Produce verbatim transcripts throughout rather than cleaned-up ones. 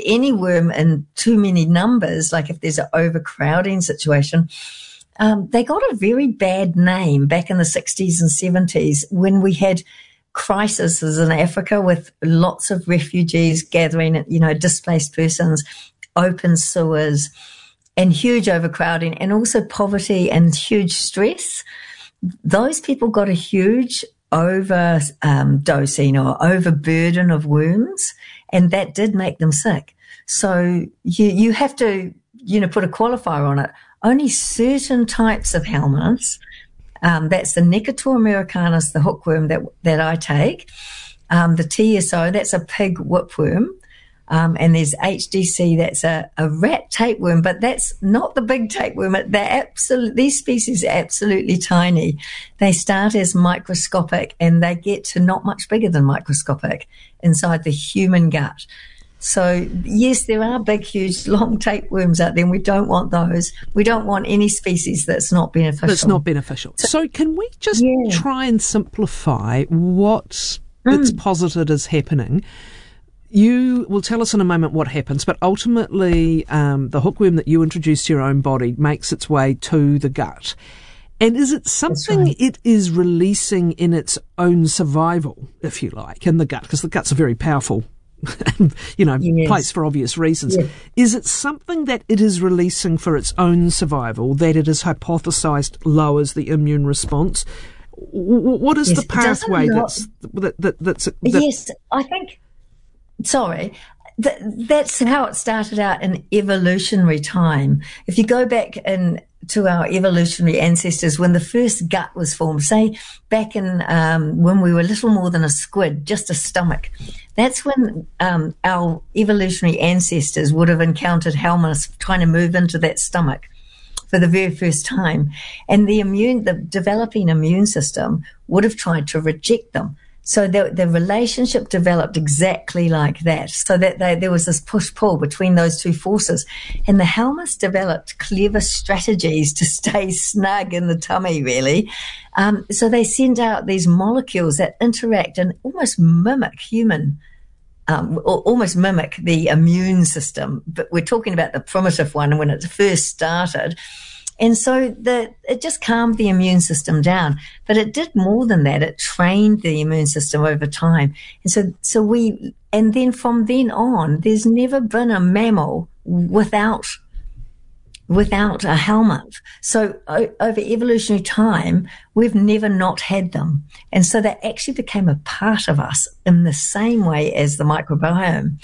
any worm in too many numbers, like if there's an overcrowding situation, um, they got a very bad name back in the sixties and seventies when we had crises in Africa with lots of refugees gathering, you know, displaced persons, open sewers, and huge overcrowding, and also poverty and huge stress. Those people got a huge overdosing um, or overburden of worms, and that did make them sick. So you you have to, you know, put a qualifier on it. Only certain types of helminths, um, that's the Necator americanus, the hookworm that that I take, um, the T S O, that's a pig whipworm, um, and there's H D C, that's a, a rat tapeworm, but that's not the big tapeworm. They're absolute, these species are absolutely tiny. They start as microscopic and they get to not much bigger than microscopic inside the human gut. So, yes, there are big, huge, long tapeworms out there, and we don't want those. We don't want any species that's not beneficial. That's not beneficial. So, so can we just yeah. try and simplify what mm. it's posited as happening? You will tell us in a moment what happens, but ultimately um, the hookworm that you introduce to your own body makes its way to the gut. And is it something right. it is releasing in its own survival, if you like, in the gut? Because the gut's a very powerful you know, yes. place for obvious reasons. Yes. Is it something that it is releasing for its own survival that it is hypothesised lowers the immune response? What is yes, the pathway that's that, that, that's that, yes, I think. Sorry. Th- that's how it started out in evolutionary time. If you go back in to our evolutionary ancestors, when the first gut was formed, say back in um, when we were little more than a squid, just a stomach, that's when um, our evolutionary ancestors would have encountered helminths trying to move into that stomach for the very first time. And the immune, the developing immune system would have tried to reject them. So the, the relationship developed exactly like that, so that they, there was this push-pull between those two forces. And the helminths developed clever strategies to stay snug in the tummy, really. Um, so they send out these molecules that interact and almost mimic human, um, or almost mimic the immune system. But we're talking about the primitive one when it first started. And so the, it just calmed the immune system down. But it did more than that. It trained the immune system over time. And so, so we, and then from then on, there's never been a mammal without, without a helminth. So o- over evolutionary time, we've never not had them. And so they actually became a part of us in the same way as the microbiome.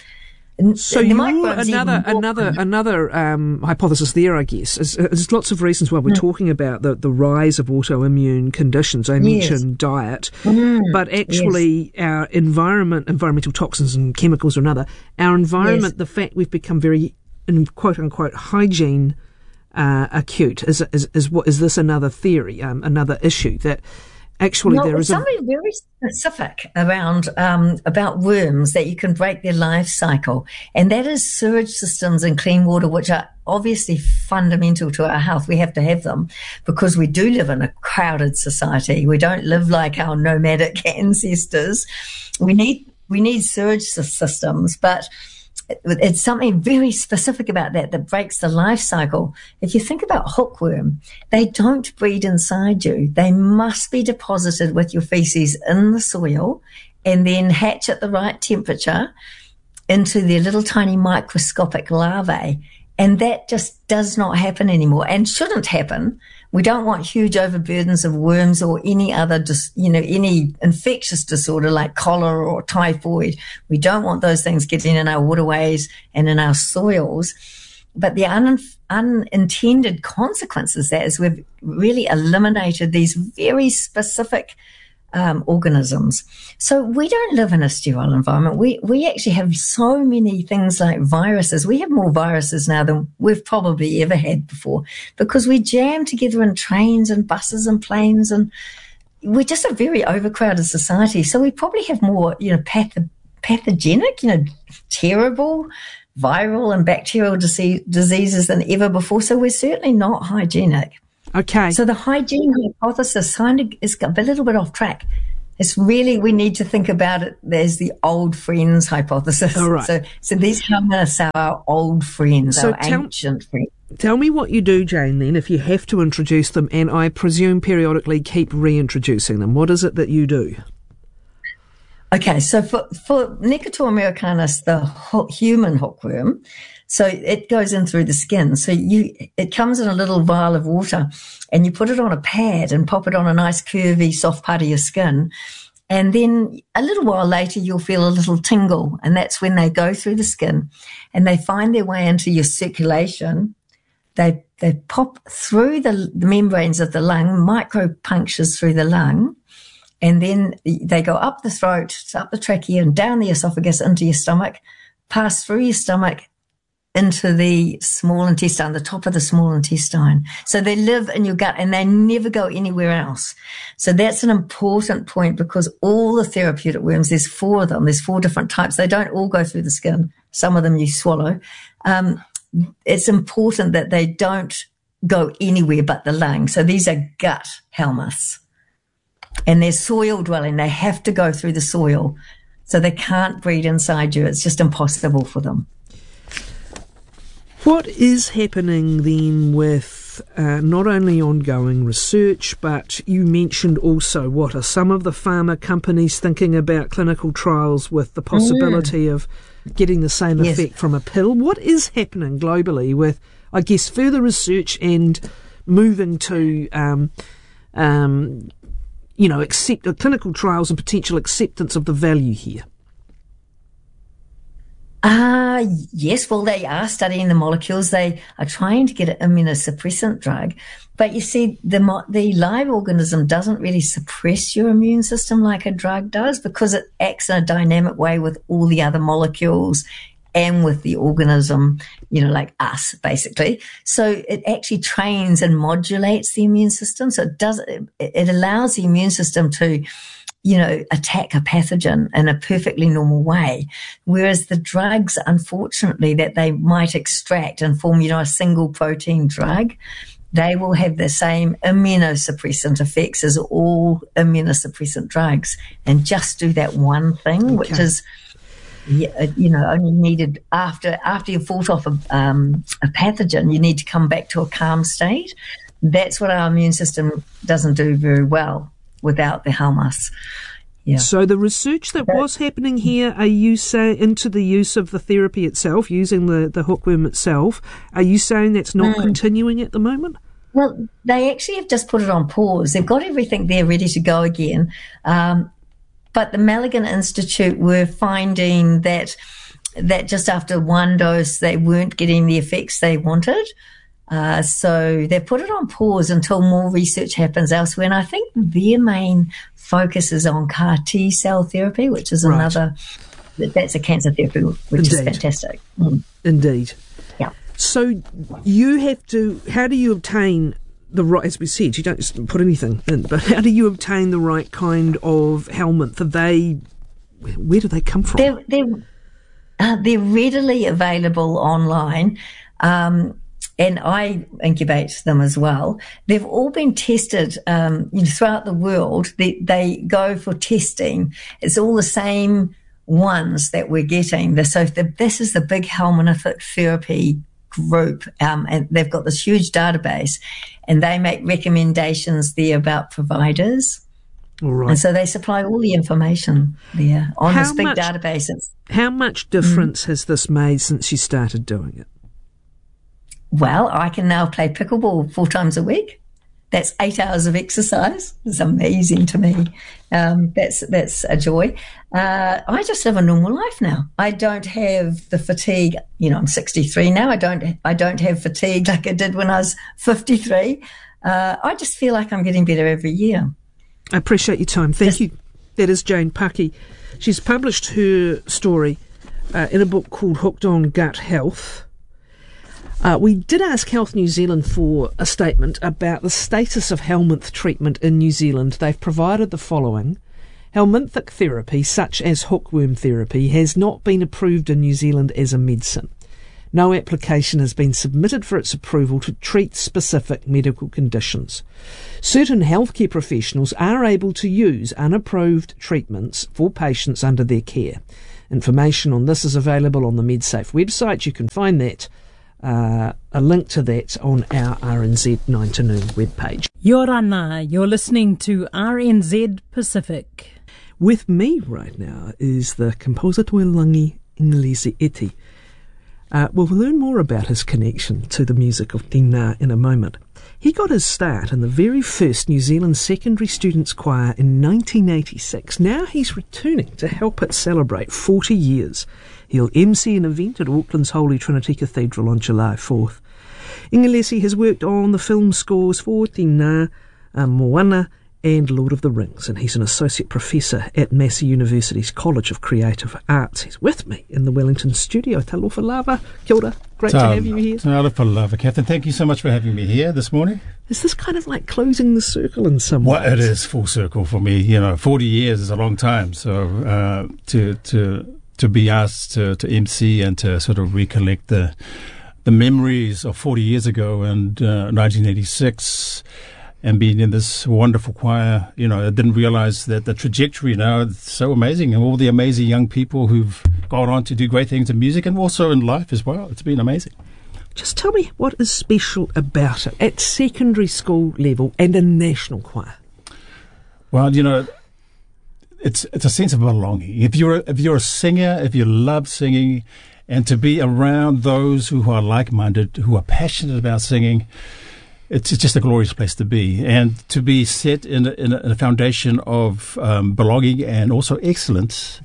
So you another another another um, hypothesis there, I guess. Is, there's lots of reasons why we're mm. talking about the, the rise of autoimmune conditions. I yes. mentioned diet, mm. but actually yes. our environment, environmental toxins and chemicals, or another. Our environment, yes. the fact we've become very, in quote unquote, hygiene uh, acute. Is is is what is this another theory, um, another issue that? Actually, no, there is something a... very specific around um, about worms that you can break their life cycle, and that is sewage systems and clean water, which are obviously fundamental to our health. We have to have them because we do live in a crowded society. We don't live like our nomadic ancestors. We need we need sewage systems, but it's something very specific about that that breaks the life cycle. If you think about hookworm, they don't breed inside you. They must be deposited with your feces in the soil and then hatch at the right temperature into their little tiny microscopic larvae. And that just does not happen anymore and shouldn't happen. We don't want huge overburdens of worms or any other, dis, you know, any infectious disorder like cholera or typhoid. We don't want those things getting in our waterways and in our soils. But the un, unintended consequences that is we've really eliminated these very specific Um, organisms. So we don't live in a sterile environment. We we actually have so many things like viruses. We have more viruses now than we've probably ever had before because we jam together in trains and buses and planes, and we're just a very overcrowded society. So we probably have more, you know, path- pathogenic, you know, terrible viral and bacterial disease, diseases than ever before. So we're certainly not hygienic. Okay. So the hygiene hypothesis kind of is a little bit off track. It's really, we need to think about it. There's the old friends hypothesis. All right. So, so these helminths are our old friends, so our tell, ancient friends. Tell me what you do, Jane, then, if you have to introduce them, and I presume periodically keep reintroducing them. What is it that you do? Okay, so for, for Necator americanus, the ho- human hookworm, so it goes in through the skin. So you, it comes in a little vial of water, and you put it on a pad and pop it on a nice curvy, soft part of your skin. And then a little while later, you'll feel a little tingle, and that's when they go through the skin and they find their way into your circulation. They they pop through the, the membranes of the lung, micro punctures through the lung. And then they go up the throat, up the trachea, and down the esophagus into your stomach, pass through your stomach into the small intestine, the top of the small intestine. So they live in your gut and they never go anywhere else. So that's an important point, because all the therapeutic worms, there's four of them, there's four different types. They don't all go through the skin. Some of them you swallow. Um, it's important that they don't go anywhere but the lung. So these are gut helminths. And they're soil dwelling. They have to go through the soil. So they can't breed inside you. It's just impossible for them. What is happening then with uh, not only ongoing research, but you mentioned also, what are some of the pharma companies thinking about clinical trials with the possibility mm. of getting the same yes. effect from a pill? What is happening globally with, I guess, further research and moving to um, um, you know, accept uh, clinical trials and potential acceptance of the value here? Ah, uh, yes. Well, they are studying the molecules. They are trying to get an immunosuppressant drug. But you see, the the live organism doesn't really suppress your immune system like a drug does, because it acts in a dynamic way with all the other molecules and with the organism, you know, like us, basically. So it actually trains and modulates the immune system. So it does, it, it allows the immune system to, you know, attack a pathogen in a perfectly normal way. Whereas the drugs, unfortunately, that they might extract and form, you know, a single protein drug, they will have the same immunosuppressant effects as all immunosuppressant drugs, and just do that one thing, okay. which is, Yeah, you know, only needed after after you've fought off a, um, a pathogen, you need to come back to a calm state. That's what our immune system doesn't do very well without the helminths. Yeah. So the research that was happening here, are you saying into the use of the therapy itself, using the, the hookworm itself, are you saying that's not mm. continuing at the moment? Well, they actually have just put it on pause. They've got everything there ready to go again. Um, But the Malaghan Institute were finding that that just after one dose, they weren't getting the effects they wanted. Uh, so they put it on pause until more research happens elsewhere. And I think their main focus is on C A R T cell therapy, which is right. another, that's a cancer therapy, which Indeed. is fantastic. Mm. Indeed. Yeah. So you have to, how do you obtain the right, as we said, you don't just put anything in, but how do you obtain the right kind of helminth? Are they, where do they come from? They're, they're, uh, they're readily available online, um, and I incubate them as well. They've all been tested um, you know, throughout the world. They, they go for testing. It's all the same ones that we're getting. So the, this is the big helminthic therapy group, um, and they've got this huge database, and they make recommendations there about providers. All right. And so they supply all the information there on how this big much, database. How much difference mm. has this made since you started doing it? Well, I can now play pickleball four times a week. That's eight hours of exercise. It's amazing to me. Um, that's that's a joy. Uh, I just live a normal life now. I don't have the fatigue. You know, I'm sixty-three now. I don't I don't have fatigue like I did when I was fifty-three. Uh, I just feel like I'm getting better every year. I appreciate your time. Thank just, you. That is Jane Paki. She's published her story uh, in a book called Hooked on Gut Health. Uh, we did ask Health New Zealand for a statement about the status of helminth treatment in New Zealand. They've provided the following. Helminthic therapy, such as hookworm therapy, has not been approved in New Zealand as a medicine. No application has been submitted for its approval to treat specific medical conditions. Certain healthcare professionals are able to use unapproved treatments for patients under their care. Information on this is available on the MedSafe website. You can find that, uh, a link to that on our R N Z nine to noon webpage. Yorana, you're listening to R N Z Pacific. With me right now is the Compositor-Langi Inglesi Eti. Uh, we'll learn more about his connection to the music of Tina in a moment. He got his start in the very first New Zealand secondary students choir in nineteen eighty-six. Now he's returning to help it celebrate forty years. He'll M C an event at Auckland's Holy Trinity Cathedral on July fourth. Inglesi has worked on the film scores for Tina, uh, Moana and Lord of the Rings, and he's an associate professor at Massey University's College of Creative Arts. He's with me in the Wellington studio. Talofa lava, kia ora. Great to have you here. Talofa lava, Catherine. Thank you so much for having me here this morning. Is this kind of like closing the circle in some way? Well, it is full circle for me. You know, forty years is a long time. So uh, to to to be asked to, to M C and to sort of recollect the the memories of forty years ago and uh, nineteen eighty-six. And being in this wonderful choir, you know, I didn't realize that the trajectory now is so amazing, and all the amazing young people who've gone on to do great things in music and also in life as well. It's been amazing. Just tell me what is special about it at secondary school level and a national choir. Well, you know, it's it's a sense of belonging. If you're a, if you're a singer, if you love singing, and to be around those who are like-minded, who are passionate about singing. It's, it's just a glorious place to be, and to be set in a, in a, in a foundation of um, belonging and also excellence.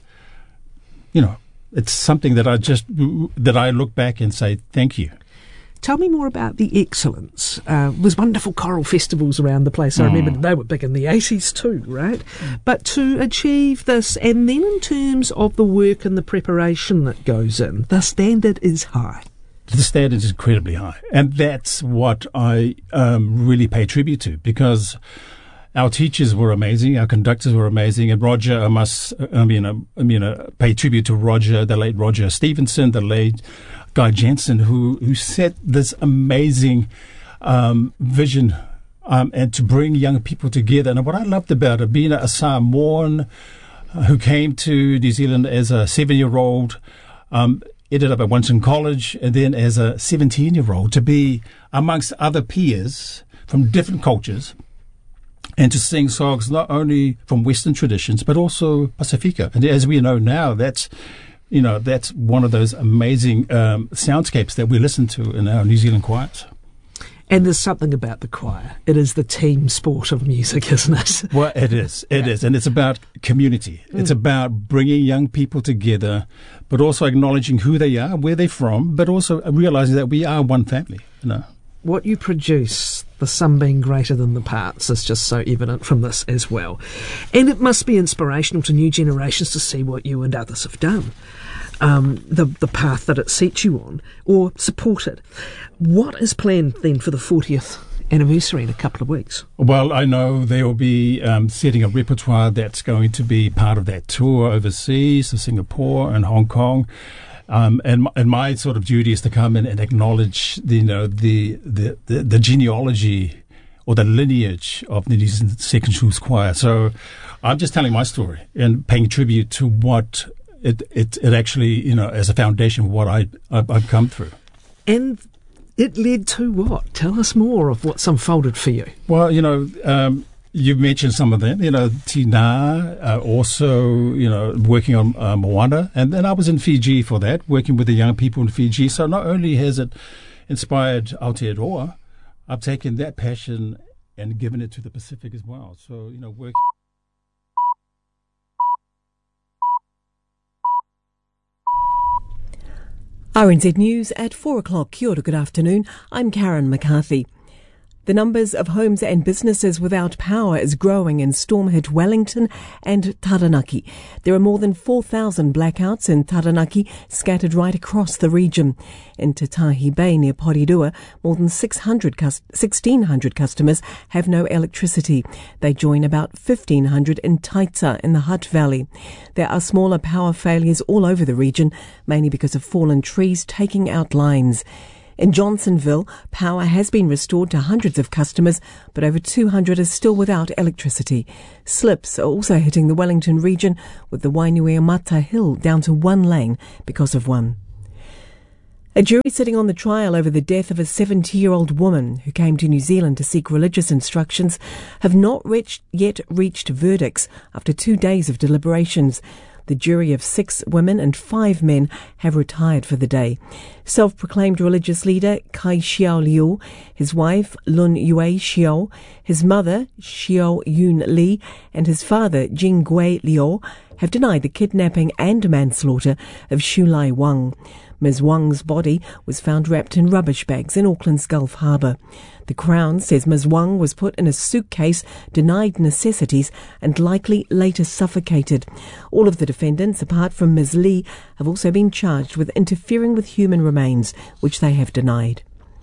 You know, it's something that I just that I look back and say thank you. Tell me more about the excellence. Uh, there's wonderful choral festivals around the place. I mm. remember they were big in the eighties too, right? Mm. But to achieve this, and then in terms of the work and the preparation that goes in, the standard is high. The standard is incredibly high, and that's what I um, really pay tribute to, because our teachers were amazing, our conductors were amazing, and Roger, I must, I mean, I, I mean, uh, pay tribute to Roger, the late Roger Stevenson, the late Guy Jensen, who who set this amazing um, vision, um, and to bring young people together. And what I loved about it, being a Samoan uh, who came to New Zealand as a seven-year-old. Um, ended up at Winston College, and then as a seventeen-year-old to be amongst other peers from different cultures and to sing songs not only from Western traditions but also Pacifica. And as we know now, that's you know that's one of those amazing um, soundscapes that we listen to in our New Zealand choirs. And there's something about the choir. It is the team sport of music, isn't it? Well, it is. It yeah. is. And it's about community. Mm. It's about bringing young people together, but also acknowledging who they are, where they're from, but also realizing that we are one family. You know, what you produce, the sum being greater than the parts, is just so evident from this as well. And it must be inspirational to new generations to see what you and others have done. Um, the the path that it sets you on, or supported. What is planned then for the fortieth anniversary in a couple of weeks? Well, I know they will be um, setting a repertoire that's going to be part of that tour overseas to Singapore and Hong Kong. Um, and, my, and my sort of duty is to come in and acknowledge the, you know, the, the, the, the genealogy or the lineage of the New Zealand Second Schools Choir. So I'm just telling my story and paying tribute to what It, it it actually, you know, as a foundation of what I, I've, I've come through. And it led to what? Tell us more of what's unfolded for you. Well, you know, um, you've mentioned some of them. You know, Tina, uh, also, you know, working on uh, Moana. And then I was in Fiji for that, working with the young people in Fiji. So not only has it inspired Aotearoa, I've taken that passion and given it to the Pacific as well. So, you know, working... R N Z News at four o'clock. Kia ora, good afternoon. I'm Karen McCarthy. The numbers of homes and businesses without power is growing in storm-hit Wellington and Taranaki. There are more than four thousand blackouts in Taranaki scattered right across the region. In Te Tahi Bay near Porirua, more than six hundred, sixteen hundred customers have no electricity. They join about fifteen hundred in Taita in the Hutt Valley. There are smaller power failures all over the region, mainly because of fallen trees taking out lines. In Johnsonville, power has been restored to hundreds of customers, but over two hundred are still without electricity. Slips are also hitting the Wellington region, with the Wainuiomata Hill down to one lane because of one. A jury sitting on the trial over the death of a seventy-year-old woman who came to New Zealand to seek religious instructions have not reached, yet reached verdicts after two days of deliberations. The jury of six women and five men have retired for the day. Self-proclaimed religious leader Kai Xiao Liu, his wife Lun Yue Xiao, his mother Xiao Yun Li, and his father Jing Gui Liu have denied the kidnapping and manslaughter of Shulai Wang. Miz Wang's body was found wrapped in rubbish bags in Auckland's Gulf Harbour. The Crown says Miz Wang was put in a suitcase, denied necessities, and likely later suffocated. All of the defendants, apart from Miz Li, have also been charged with interfering with human remains, which they have denied.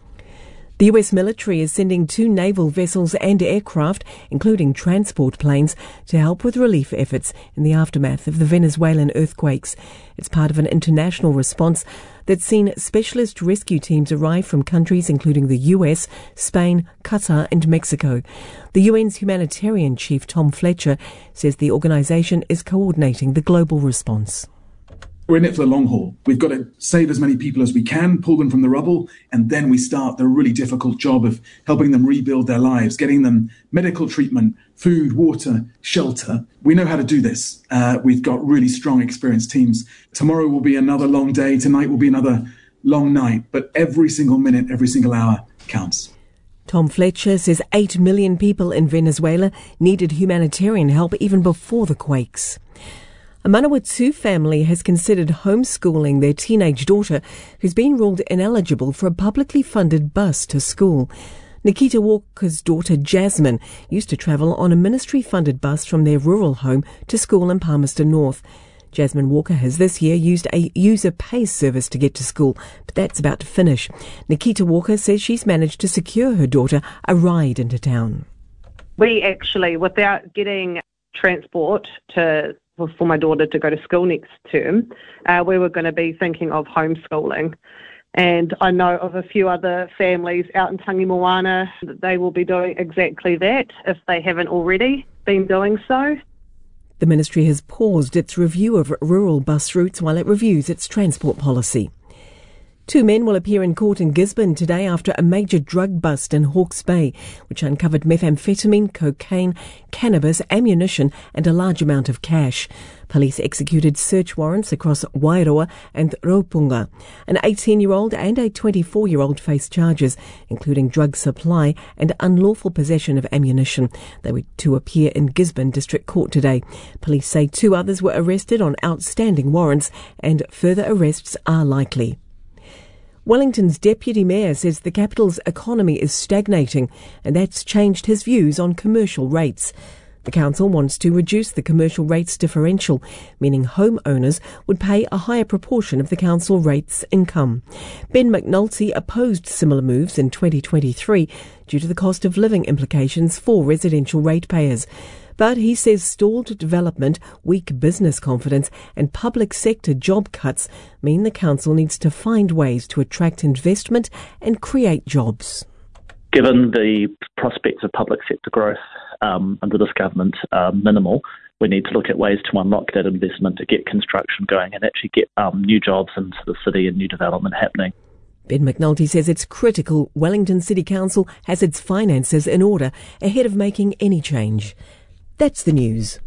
The U S military is sending two naval vessels and aircraft, including transport planes, to help with relief efforts in the aftermath of the Venezuelan earthquakes. It's part of an international response that's seen specialist rescue teams arrive from countries including the U S, Spain, Qatar and Mexico. The U N's humanitarian chief, Tom Fletcher, says the organisation is coordinating the global response. We're in it for the long haul. We've got to save as many people as we can, pull them from the rubble, and then we start the really difficult job of helping them rebuild their lives, getting them medical treatment, food, water, shelter. We know how to do this. Uh, we've got really strong, experienced teams. Tomorrow will be another long day. Tonight will be another long night. But every single minute, every single hour counts. Tom Fletcher says eight million people in Venezuela needed humanitarian help even before the quakes. A Manawatu family has considered homeschooling their teenage daughter, who's been ruled ineligible for a publicly funded bus to school. Nikita Walker's daughter Jasmine used to travel on a ministry-funded bus from their rural home to school in Palmerston North. Jasmine Walker has this year used a user pay service to get to school, but that's about to finish. Nikita Walker says she's managed to secure her daughter a ride into town. We actually, without getting transport to for my daughter to go to school next term, uh, we were going to be thinking of homeschooling. And I know of a few other families out in Tangi Moana that they will be doing exactly that if they haven't already been doing so. The ministry has paused its review of rural bus routes while it reviews its transport policy. Two men will appear in court in Gisborne today after a major drug bust in Hawke's Bay, which uncovered methamphetamine, cocaine, cannabis, ammunition and a large amount of cash. Police executed search warrants across Wairoa and Raupunga. An eighteen-year-old and a twenty-four-year-old face charges, including drug supply and unlawful possession of ammunition. They were to appear in Gisborne District Court today. Police say two others were arrested on outstanding warrants and further arrests are likely. Wellington's Deputy Mayor says the capital's economy is stagnating, and that's changed his views on commercial rates. The council wants to reduce the commercial rates differential, meaning homeowners would pay a higher proportion of the council rate's income. Ben McNulty opposed similar moves in twenty twenty-three due to the cost of living implications for residential ratepayers. But he says stalled development, weak business confidence and public sector job cuts mean the council needs to find ways to attract investment and create jobs. Given the prospects of public sector growth um, under this government are minimal, we need to look at ways to unlock that investment to get construction going and actually get um, new jobs into the city and new development happening. Ben McNulty says it's critical Wellington City Council has its finances in order ahead of making any change. That's the news.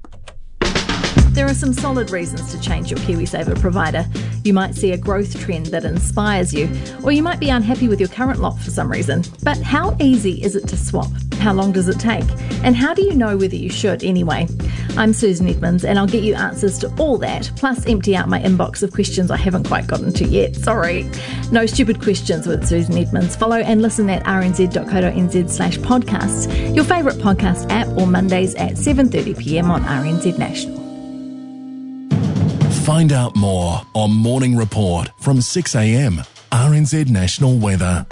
There are some solid reasons to change your KiwiSaver provider. You might see a growth trend that inspires you, or you might be unhappy with your current lot for some reason. But how easy is it to swap? How long does it take? And how do you know whether you should anyway? I'm Susan Edmonds, and I'll get you answers to all that, plus empty out my inbox of questions I haven't quite gotten to yet. Sorry. No stupid questions with Susan Edmonds. Follow and listen at rnz.co.nz slash podcasts, your favourite podcast app, or Mondays at seven thirty p m on R N Z National. Find out more on Morning Report from six a m, R N Z National Weather.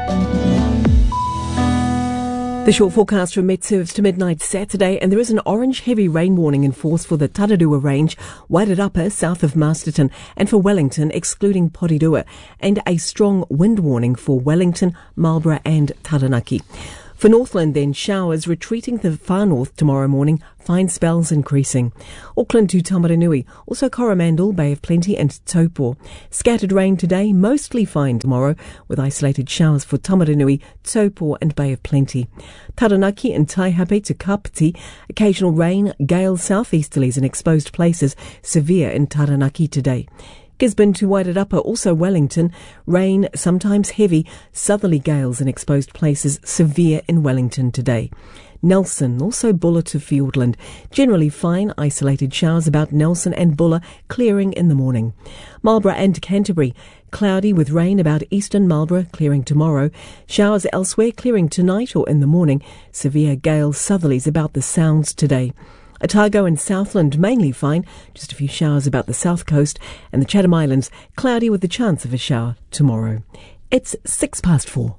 The short forecast from Met-Service to midnight Saturday, and there is an orange heavy rain warning in force for the Tararua Range, Wairarapa south of Masterton, and for Wellington excluding Porirua, and a strong wind warning for Wellington, Marlborough and Taranaki. For Northland then, showers retreating to the far north tomorrow morning, fine spells increasing. Auckland to Tamaranui, also Coromandel, Bay of Plenty and Taupo. Scattered rain today, mostly fine tomorrow, with isolated showers for Tamaranui, Taupo and Bay of Plenty. Taranaki and Taihape to Kapiti, occasional rain, gale southeasterlies in exposed places, severe in Taranaki today. Gisborne to Wairarapa, also Wellington, rain, sometimes heavy, southerly gales in exposed places, severe in Wellington today. Nelson, also Buller to Fiordland, generally fine, isolated showers about Nelson and Buller, clearing in the morning. Marlborough and Canterbury, cloudy with rain about eastern Marlborough, clearing tomorrow. Showers elsewhere, clearing tonight or in the morning. Severe gales southerlies about the Sounds today. Otago and Southland mainly fine, just a few showers about the south coast, and the Chatham Islands cloudy with the chance of a shower tomorrow. It's six past four.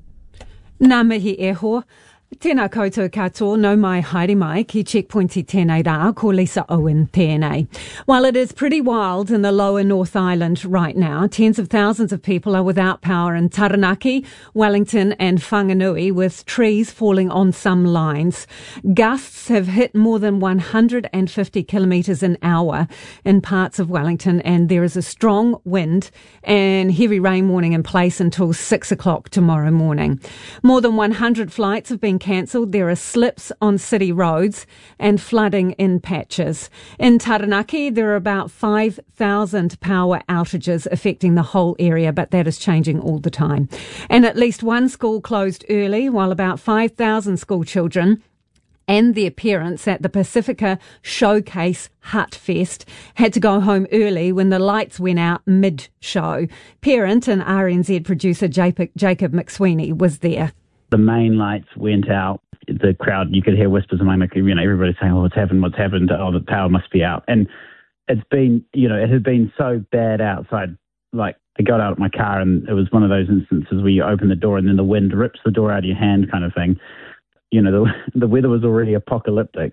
Nā mihi e hoa. Tēnā koutou katoa, no mai haere mai ki checkpointi tēnei rā, ko Lisa Owen tēnei. While it is pretty wild in the lower North Island right now, tens of thousands of people are without power in Taranaki, Wellington and Whanganui, with trees falling on some lines. Gusts have hit more than one hundred fifty kilometres an hour in parts of Wellington, and there is a strong wind and heavy rain warning in place until six o'clock tomorrow morning. More than one hundred flights have been cancelled. There are slips on city roads and flooding in patches. In Taranaki, there are about five thousand power outages affecting the whole area, but that is changing all the time. And at least one school closed early, while about five thousand school children and their parents at the Pacifica Showcase Hut Fest had to go home early when the lights went out mid-show. Parent and R N Z producer Jacob McSweeney was there. The main lights went out. The crowd, you could hear whispers among the, you know, everybody saying, oh, what's happened, what's happened? Oh, the power must be out. And it's been, you know, it had been so bad outside. Like, I got out of my car and it was one of those instances where you open the door and then the wind rips the door out of your hand kind of thing. You know, the, the weather was already apocalyptic.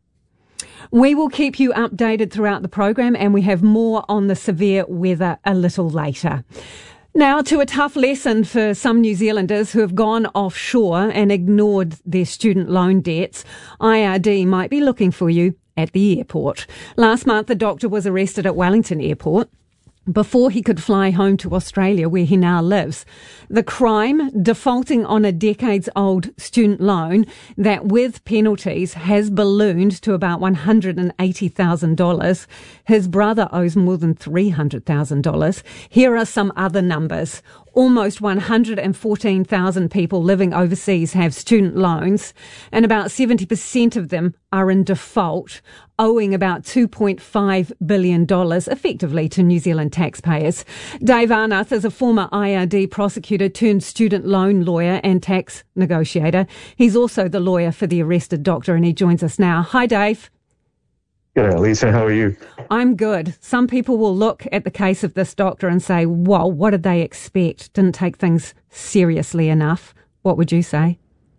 We will keep you updated throughout the program, and we have more on the severe weather a little later. Now to a tough lesson for some New Zealanders who have gone offshore and ignored their student loan debts. I R D might be looking for you at the airport. Last month, a doctor was arrested at Wellington Airport before he could fly home to Australia, where he now lives. The crime, defaulting on a decades-old student loan that, with penalties, has ballooned to about one hundred eighty thousand dollars. His brother owes more than three hundred thousand dollars. Here are some other numbers. Almost one hundred fourteen thousand people living overseas have student loans, and about seventy percent of them are in default, owing about two point five billion dollars effectively to New Zealand taxpayers. Dave Arnath is a former I R D prosecutor turned student loan lawyer and tax negotiator. He's also the lawyer for the arrested doctor, and he joins us now. Hi, Dave. G'day, Lisa. How are you? I'm good. Some people will look at the case of this doctor and say, whoa, what did they expect? Didn't take things seriously enough. What would you say?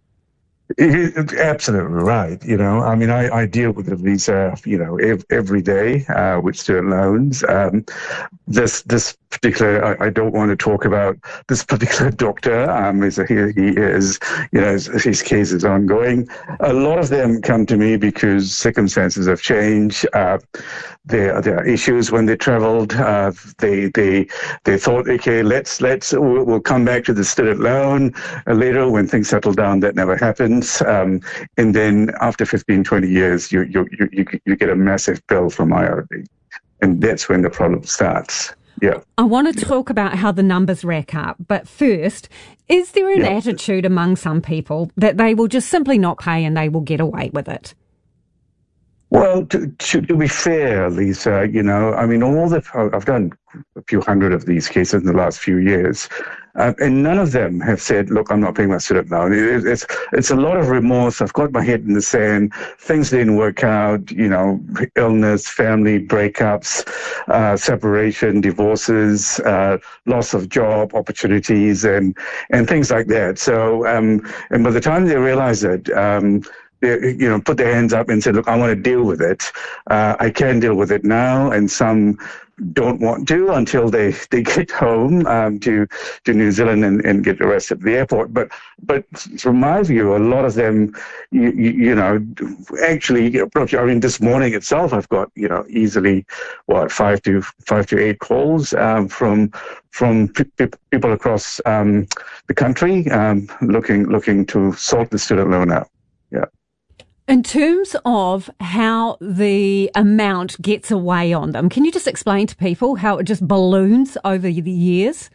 Absolutely right. You know, I mean, I, I deal with these, uh, you know, ev- every day uh, with student loans. Um, this this particular, I, I don't want to talk about this particular doctor. Um, is a, he, he is, you know, his, his case is ongoing. A lot of them come to me because circumstances have changed. Uh, there, there are issues when they travelled. Uh, they they they thought, okay, let's let's we'll, we'll come back to the student loan uh, later when things settle down. That never happened. Um, and then after fifteen, twenty years, you, you, you, you get a massive bill from I R D. And that's when the problem starts. Yeah. I want to talk about how the numbers rack up. But first, is there an yeah. attitude among some people that they will just simply not pay and they will get away with it? Well, to, to, to be fair, Lisa, you know, I mean, all the I've done a few hundred of these cases in the last few years, uh, and none of them have said, "Look, I'm not paying my student loan." It, it's it's a lot of remorse. I've got my head in the sand. Things didn't work out. You know, illness, family breakups, uh, separation, divorces, uh, loss of job opportunities, and and things like that. So, um, and by the time they realize it. Um, They, you know, put their hands up and say, look, I want to deal with it. Uh, I can deal with it now. And some don't want to until they, they get home um, to to New Zealand and, and get arrested at the airport. But but from my view, a lot of them, you, you, you know, actually, I mean, this morning itself, I've got, you know, easily, what, five to five to eight calls um, from from p- people across um, the country um, looking looking to sort the student loan out. Yeah. In terms of how the amount gets away on them, can you just explain to people how it just balloons over the years?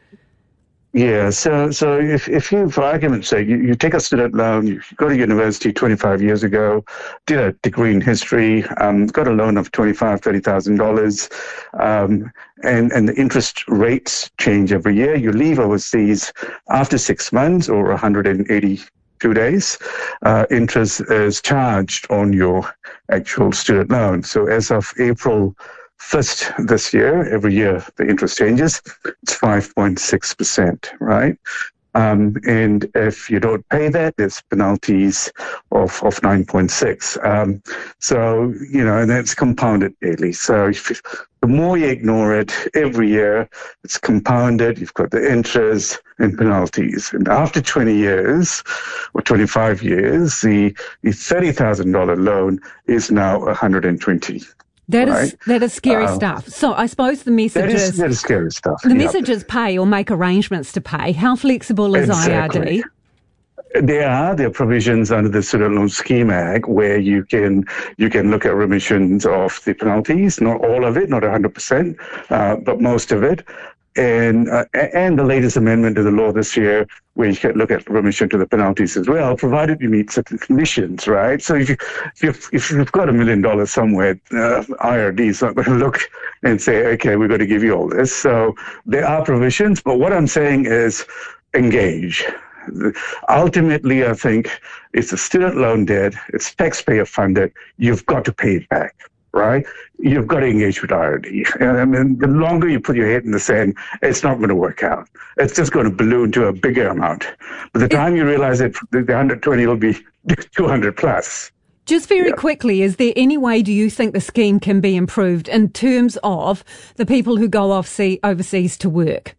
Yeah, so so if, if you, for argument's sake, you, you take a student loan, you go to university twenty-five years ago, did a degree in history, um, got a loan of twenty-five thousand dollars, thirty thousand dollars, um, and, and the interest rates change every year. You leave overseas after six months or one hundred eighty two days, uh, interest is charged on your actual student loan. So as of April first this year, every year the interest changes, it's five point six percent, right? Um, and if you don't pay that, there's penalties of, of nine point six. Um, so, you know, and that's compounded daily. So if you, the more you ignore it, every year it's compounded. You've got the interest and penalties. And after twenty years or twenty-five years, the, the thirty thousand dollars loan is now one hundred twenty. That right? is that is scary uh, stuff. So I suppose the message that is, is, that is scary stuff. The yeah. message is pay or make arrangements to pay. How flexible is exactly. I R D? There are there are provisions under the Student Loan Scheme Act where you can you can look at remissions of the penalties, not all of it, not one hundred percent, uh, but most of it. And uh, and the latest amendment to the law this year, where you can look at remission to the penalties as well, provided you meet certain conditions, right? So if you if you've, if you've got a million dollars somewhere, uh, I R D is not going to look and say, okay, we're going to give you all this. So there are provisions, but what I'm saying is engage. Ultimately, I think it's a student loan debt. It's taxpayer funded. You've got to pay it back. Right? You've got to engage with I R D. And I mean, the longer you put your head in the sand, it's not going to work out. It's just going to balloon to a bigger amount. By the time you realize it, the one hundred twenty will be two hundred plus. Just very yeah. quickly, is there any way do you think the scheme can be improved in terms of the people who go off sea, overseas to work?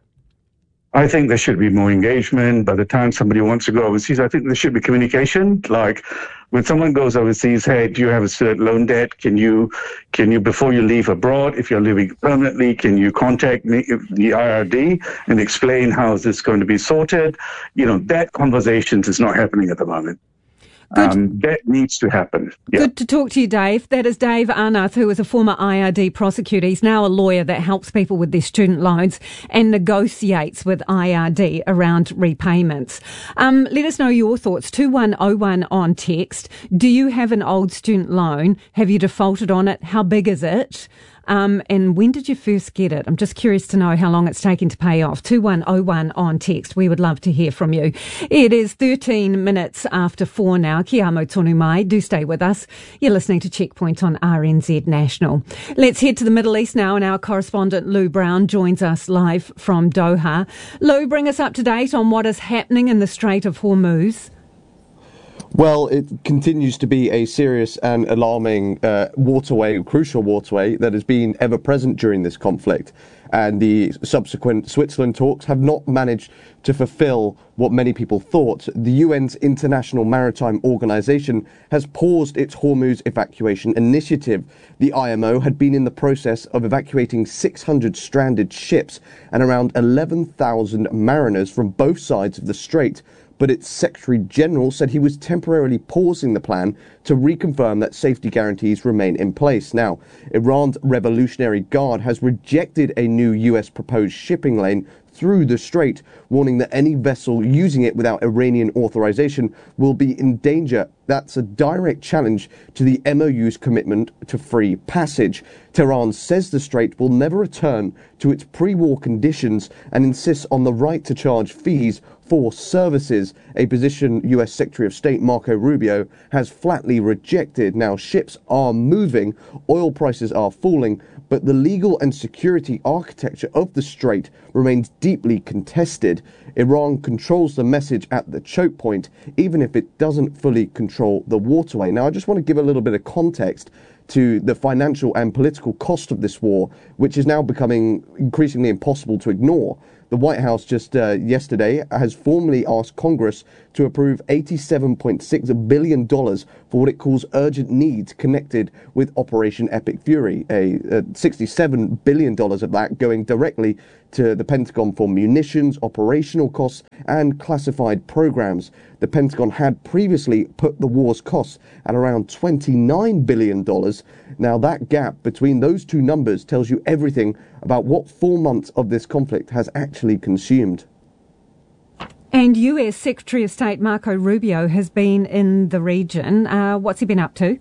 I think there should be more engagement. By the time somebody wants to go overseas, I think there should be communication. Like when someone goes overseas, hey, do you have a student loan debt? Can you, can you, before you leave abroad, if you're living permanently, can you contact me, the I R D and explain how is this going to be sorted? You know, that conversation is not happening at the moment. Um, that needs to happen. Yeah. Good to talk to you, Dave. That is Dave Arnath, who is a former I R D prosecutor. He's now a lawyer that helps people with their student loans and negotiates with I R D around repayments. Um, let us know your thoughts. two one oh one on text. Do you have an old student loan? Have you defaulted on it? How big is it? Um, and when did you first get it? I'm just curious to know how long it's taken to pay off. two one oh one on text. We would love to hear from you. It is thirteen minutes after four now. Kia amo tonu mai. Do stay with us. You're listening to Checkpoint on R N Z National. Let's head to the Middle East now, and our correspondent Lou Brown joins us live from Doha. Lou, bring us up to date on what is happening in the Strait of Hormuz. Well, it continues to be a serious and alarming uh, waterway, crucial waterway that has been ever present during this conflict. And the subsequent Switzerland talks have not managed to fulfill what many people thought. The U N's International Maritime Organization has paused its Hormuz evacuation initiative. The I M O had been in the process of evacuating six hundred stranded ships and around eleven thousand mariners from both sides of the strait. But its Secretary General said he was temporarily pausing the plan to reconfirm that safety guarantees remain in place. Now, Iran's Revolutionary Guard has rejected a new U S proposed shipping lane through the strait, warning that any vessel using it without Iranian authorization will be in danger. That's a direct challenge to the M O U's commitment to free passage. Tehran says the strait will never return to its pre-war conditions and insists on the right to charge fees for services, a position U S Secretary of State Marco Rubio has flatly rejected. Now, ships are moving, oil prices are falling, but the legal and security architecture of the strait remains deeply contested. Iran controls the message at the choke point, even if it doesn't fully control the waterway. Now, I just want to give a little bit of context to the financial and political cost of this war, which is now becoming increasingly impossible to ignore. The White House just uh, yesterday has formally asked Congress to approve eighty-seven point six billion dollars for what it calls urgent needs connected with Operation Epic Fury, a, a sixty-seven billion dollars of that going directly to the Pentagon for munitions, operational costs, and classified programs. The Pentagon had previously put the war's costs at around twenty-nine billion dollars. Now, that gap between those two numbers tells you everything about what four months of this conflict has actually consumed. And U S Secretary of State Marco Rubio has been in the region. Uh, what's he been up to?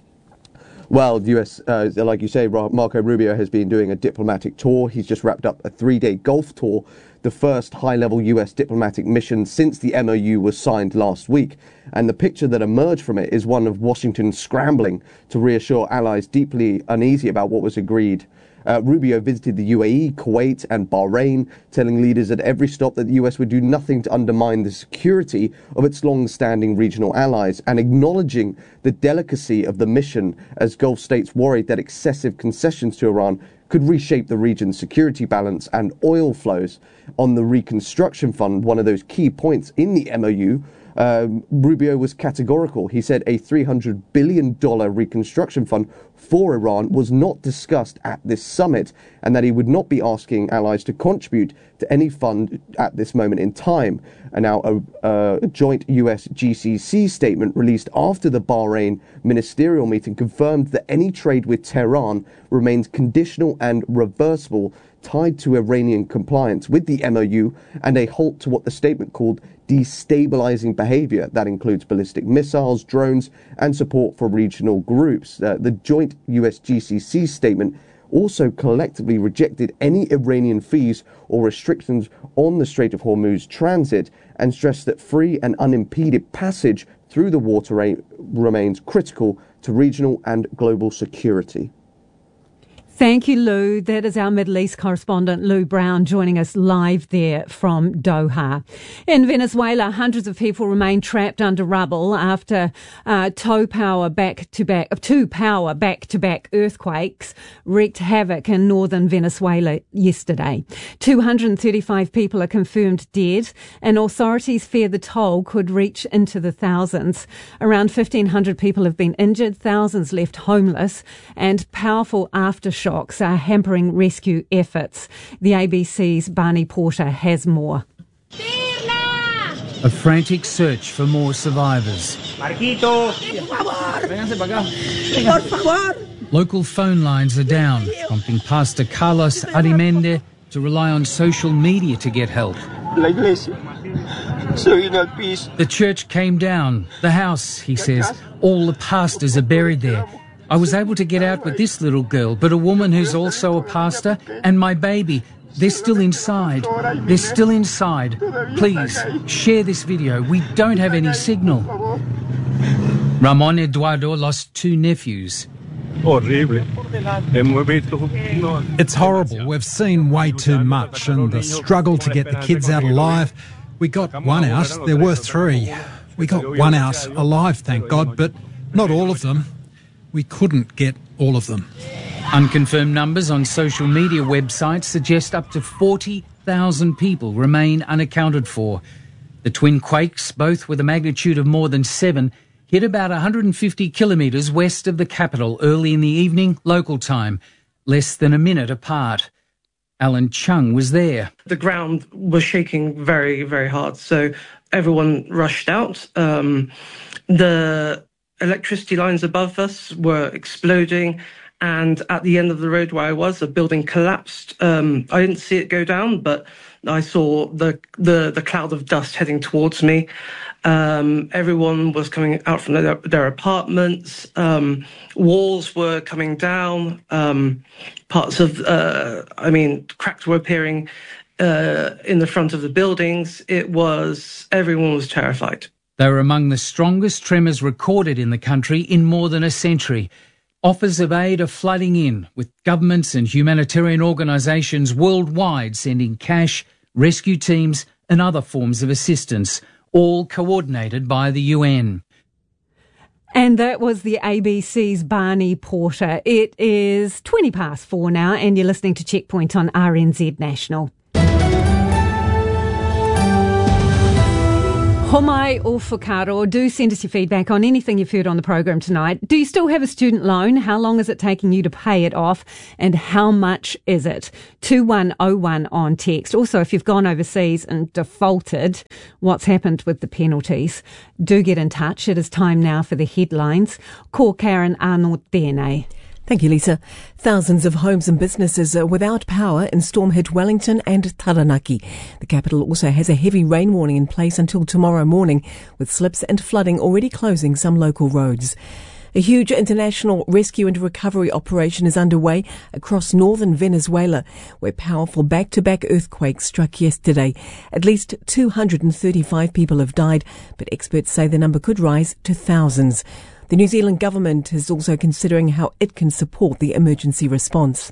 Well, the U S, uh, like you say, Marco Rubio has been doing a diplomatic tour. He's just wrapped up a three-day Gulf tour, the first high-level U S diplomatic mission since the M O U was signed last week. And the picture that emerged from it is one of Washington scrambling to reassure allies deeply uneasy about what was agreed. Uh, Rubio visited the U A E, Kuwait and Bahrain, telling leaders at every stop that the U S would do nothing to undermine the security of its long-standing regional allies, and acknowledging the delicacy of the mission as Gulf states worried that excessive concessions to Iran could reshape the region's security balance and oil flows. On the Reconstruction Fund, one of those key points in the M O U, Um, Rubio was categorical. He said a three hundred billion dollars reconstruction fund for Iran was not discussed at this summit, and that he would not be asking allies to contribute to any fund at this moment in time. And now a, a joint U S G C C statement released after the Bahrain ministerial meeting confirmed that any trade with Tehran remains conditional and reversible, tied to Iranian compliance with the M O U and a halt to what the statement called destabilizing behavior. That includes ballistic missiles, drones, and support for regional groups. Uh, the joint U S G C C statement also collectively rejected any Iranian fees or restrictions on the Strait of Hormuz transit and stressed that free and unimpeded passage through the waterway remains critical to regional and global security. Thank you, Lou. That is our Middle East correspondent, Lou Brown, joining us live there from Doha. In Venezuela, hundreds of people remain trapped under rubble after uh, two power back-to-back, two power back-to-back earthquakes wreaked havoc in northern Venezuela yesterday. two hundred thirty-five people are confirmed dead, and authorities fear the toll could reach into the thousands. Around fifteen hundred people have been injured, thousands left homeless, and powerful aftershocks are hampering rescue efforts. The A B C's Barney Porter has more. A frantic search for more survivors. Local phone lines are down, prompting Pastor Carlos Arimende to rely on social media to get help. The church came down. The house, he says, all the pastors are buried there. I was able to get out with this little girl, but a woman who's also a pastor and my baby, they're still inside. They're still inside. Please, share this video. We don't have any signal. Ramon Eduardo lost two nephews. It's horrible. We've seen way too much, and the struggle to get the kids out alive. We got one out. There were three. We got one out alive, thank God, but not all of them. We couldn't get all of them. Unconfirmed numbers on social media websites suggest up to forty thousand people remain unaccounted for. The twin quakes, both with a magnitude of more than seven, hit about one hundred fifty kilometres west of the capital early in the evening, local time, less than a minute apart. Alan Chung was there. The ground was shaking very, very hard, so everyone rushed out. Um, the electricity lines above us were exploding, and at the end of the road where I was, a building collapsed. Um, I didn't see it go down, but I saw the the, the cloud of dust heading towards me. Um, everyone was coming out from their, their apartments. Um, walls were coming down. Um, parts of, uh, I mean, cracks were appearing uh, in the front of the buildings. It was, everyone was terrified. They were among the strongest tremors recorded in the country in more than a century. Offers of aid are flooding in, with governments and humanitarian organisations worldwide sending cash, rescue teams and other forms of assistance, all coordinated by the U N. And that was the A B C's Barney Porter. It is twenty past four now, and you're listening to Checkpoint on R N Z National. Homai o whakaro, do send us your feedback on anything you've heard on the program tonight. Do you still have a student loan? How long is it taking you to pay it off? And how much is it? two one oh one on text. Also, if you've gone overseas and defaulted, what's happened with the penalties? Do get in touch. It is time now for the headlines. Ko Karen Arnold tēnei. Thank you, Lisa. Thousands of homes and businesses are without power in storm-hit Wellington and Taranaki. The capital also has a heavy rain warning in place until tomorrow morning, with slips and flooding already closing some local roads. A huge international rescue and recovery operation is underway across northern Venezuela, where powerful back-to-back earthquakes struck yesterday. At least two hundred thirty-five people have died, but experts say the number could rise to thousands. The New Zealand government is also considering how it can support the emergency response.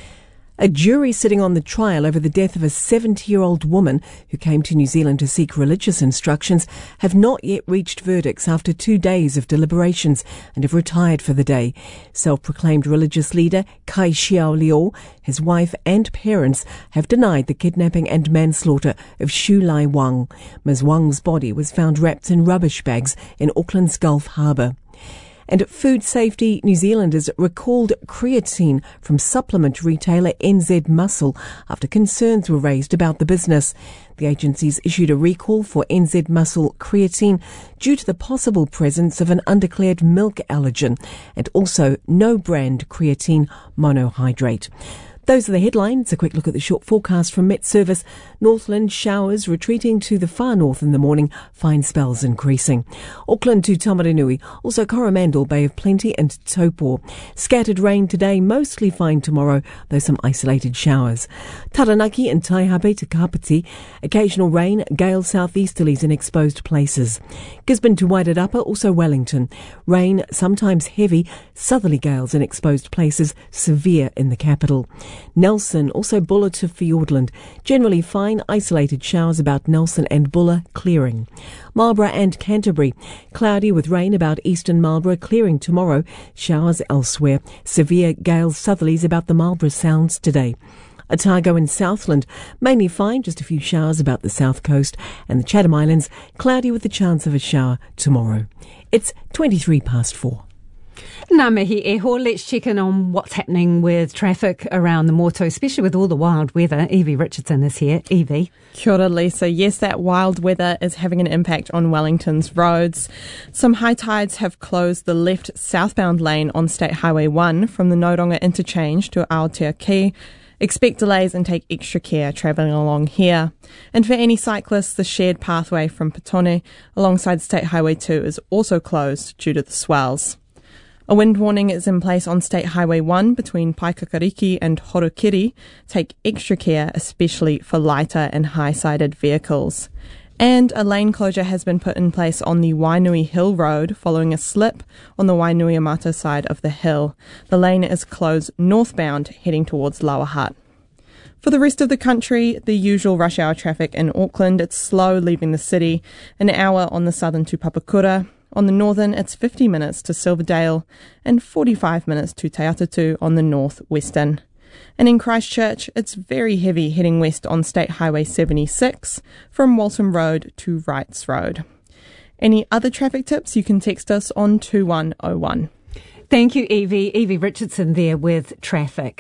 A jury sitting on the trial over the death of a seventy-year-old woman who came to New Zealand to seek religious instructions have not yet reached verdicts after two days of deliberations and have retired for the day. Self-proclaimed religious leader Kai Xiao Liu, his wife and parents have denied the kidnapping and manslaughter of Shu Lai Wang. Miz Wang's body was found wrapped in rubbish bags in Auckland's Gulf Harbour. And Food Safety New Zealand has recalled creatine from supplement retailer N Z Muscle after concerns were raised about the business. The agency's issued a recall for N Z Muscle creatine due to the possible presence of an undeclared milk allergen and also no brand creatine monohydrate. Those are the headlines. A quick look at the short forecast from Met Service. Northland showers retreating to the far north in the morning, fine spells increasing. Auckland to Tamaranui, also Coromandel, Bay of Plenty and Taupo. Scattered rain today, mostly fine tomorrow, though some isolated showers. Taranaki and Taihape to Kapiti, occasional rain, gale southeasterlies in exposed places. Gisborne to Wairarapa, also Wellington. Rain, sometimes heavy, southerly gales in exposed places, severe in the capital. Nelson, also Bulla to Fiordland. Generally fine, isolated showers about Nelson and Bulla, clearing. Marlborough and Canterbury. Cloudy with rain about eastern Marlborough, clearing tomorrow. Showers elsewhere. Severe gales southerlies about the Marlborough Sounds today. Otago and Southland, mainly fine, just a few showers about the south coast. And the Chatham Islands, cloudy with the chance of a shower tomorrow. It's twenty-three past four. Ngā mihi e ho, let's check in on what's happening with traffic around the Moto, especially with all the wild weather. Evie Richardson is here. Evie. Kia ora, Lisa. Yes, that wild weather is having an impact on Wellington's roads. Some high tides have closed the left southbound lane on State Highway one from the Noronga interchange to Aotearoa. Expect delays and take extra care travelling along here. And for any cyclists, the shared pathway from Petone alongside State Highway two is also closed due to the swells. A wind warning is in place on State Highway one between Paikakariki and Horokiri. Take extra care, especially for lighter and high-sided vehicles. And a lane closure has been put in place on the Wainui Hill Road following a slip on the Wainuiomata side of the hill. The lane is closed northbound, heading towards Lower Hutt. For the rest of the country, the usual rush hour traffic in Auckland. It's slow leaving the city, an hour on the southern to Papakura. On the northern, it's fifty minutes to Silverdale and forty-five minutes to Te Atatu on the northwestern. And in Christchurch, it's very heavy heading west on State Highway seventy-six from Walton Road to Wrights Road. Any other traffic tips, you can text us on two one oh one. Thank you, Evie. Evie Richardson there with traffic.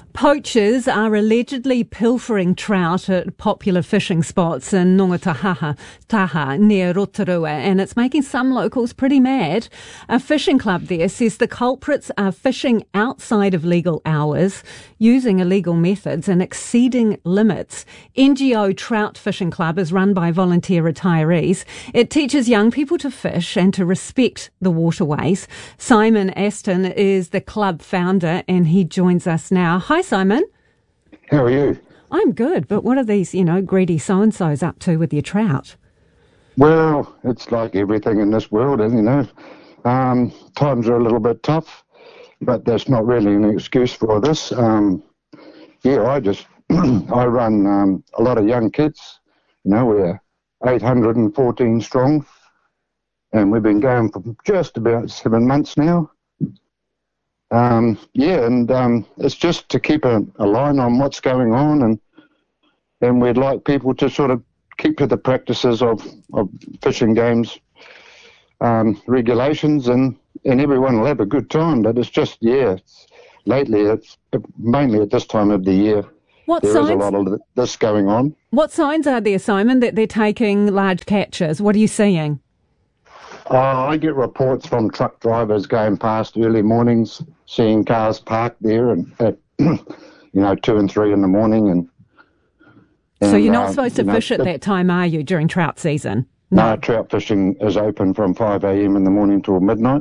Poachers are allegedly pilfering trout at popular fishing spots in Nongataha Taha near Rotorua, and it's making some locals pretty mad. A fishing club there says the culprits are fishing outside of legal hours, using illegal methods and exceeding limits. N G O Trout Fishing Club is run by volunteer retirees. It teaches young people to fish and to respect the waterways. Simon Aston is the club founder, and he joins us now. Hi, Simon. How are you? I'm good, but what are these, you know, greedy so-and-sos up to with your trout? Well, it's like everything in this world, you know. Um, times are a little bit tough, but that's not really an excuse for this. Um, yeah, I just, I run um, a lot of young kids. You know, we're eight hundred fourteen strong, and we've been going for just about seven months now. Um, yeah, and um, it's just to keep a, a line on what's going on, and and we'd like people to sort of keep to the practices of, of fishing games um, regulations, and, and everyone will have a good time. But it's just, yeah, it's, lately, it's mainly at this time of the year, what there signs, is a lot of this going on. What signs are there, Simon, that they're taking large catches? What are you seeing? Uh, I get reports from truck drivers going past early mornings, seeing cars parked there and at, you know, two and three in the morning. And, and so you're not uh, supposed to you know, fish at it, that time, are you, during trout season? No, no, trout fishing is open from five a.m. in the morning till midnight.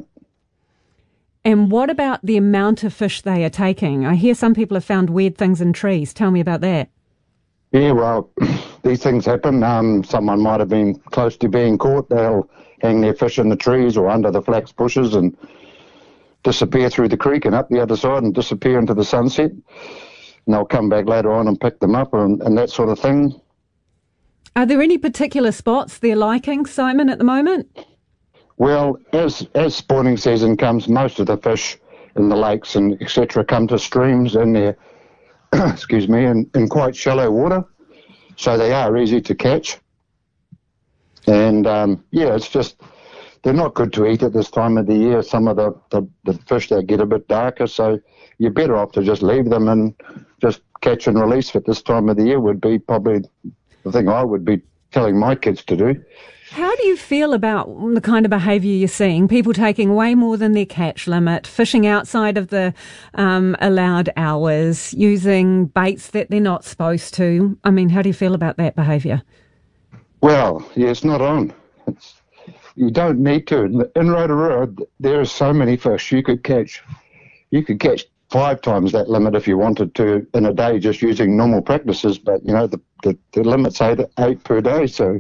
And what about the amount of fish they are taking? I hear some people have found weird things in trees. Tell me about that. Yeah, well, these things happen. Um, someone might have been close to being caught. They'll hang their fish in the trees or under the flax bushes and disappear through the creek and up the other side and disappear into the sunset. And they'll come back later on and pick them up and, and that sort of thing. Are there any particular spots they're liking, Simon, at the moment? Well, as as spawning season comes, most of the fish in the lakes and et cetera come to streams in there, excuse me, in, in quite shallow water. So they are easy to catch. And, um, yeah, it's just, they're not good to eat at this time of the year, some of the, the, the fish that get a bit darker, so you're better off to just leave them and just catch and release at this time of the year would be probably the thing I would be telling my kids to do. How do you feel about the kind of behaviour you're seeing? People taking way more than their catch limit, fishing outside of the um, allowed hours, using baits that they're not supposed to. I mean, how do you feel about that behaviour? Well, yeah, it's not on. It's, you don't need to. In Rotorua, there are so many fish you could catch. You could catch five times that limit if you wanted to in a day just using normal practices, but, you know, the, the, the limit's eight, eight per day, so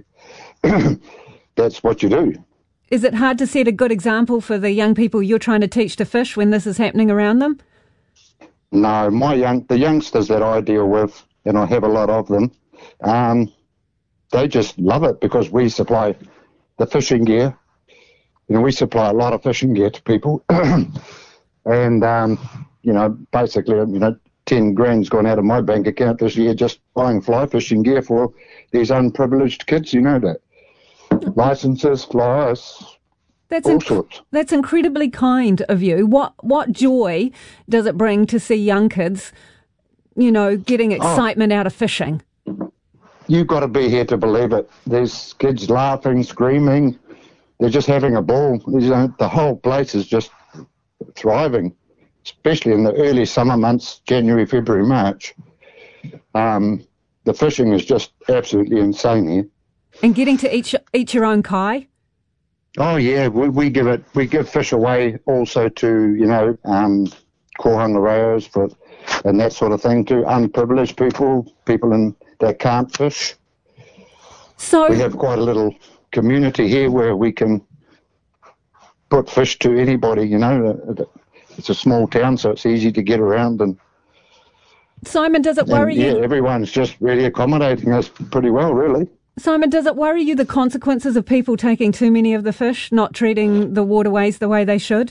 that's what you do. Is it hard to set a good example for the young people you're trying to teach to fish when this is happening around them? No, my young the youngsters that I deal with, and I have a lot of them, um, they just love it because we supply the fishing gear. You know, we supply a lot of fishing gear to people. and, um, you know, basically, you know, ten grand's gone out of my bank account this year just buying fly fishing gear for these unprivileged kids, you know that. Licenses, fly ice, That's all inc- sorts. That's incredibly kind of you. What what joy does it bring to see young kids, you know, getting excitement oh. out of fishing? You've got to be here to believe it. There's kids laughing, screaming. They're just having a ball. You know, the whole place is just thriving, especially in the early summer months, January, February, March. Um, the fishing is just absolutely insane here. And getting to eat, eat your own kai? Oh, yeah. We, we give it. We give fish away also to, you know, um, kohangareos for and that sort of thing to unprivileged people, people in that can't fish. So we have quite a little community here where we can put fish to anybody, you know. It's a small town, so it's easy to get around. And Simon, does it worry and, yeah, you? Yeah, everyone's just really accommodating us pretty well, really. Simon, does it worry you the consequences of people taking too many of the fish, not treating the waterways the way they should?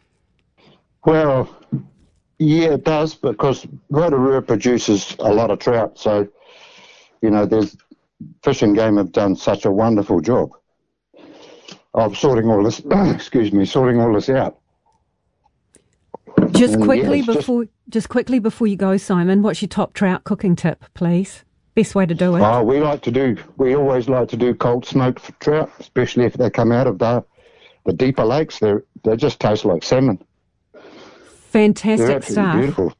Well, yeah, it does, because Rotorua produces a lot of trout, so, you know, there's Fish and Game have done such a wonderful job of sorting all this, excuse me, sorting all this out. Do Just And, quickly yeah, it's before, just... just quickly before you go, Simon, what's your top trout cooking tip, please? Best way to do it. Oh, we like to do. We always like to do cold smoked trout, especially if they come out of the the deeper lakes. They they just taste like salmon. Fantastic They're absolutely stuff. beautiful.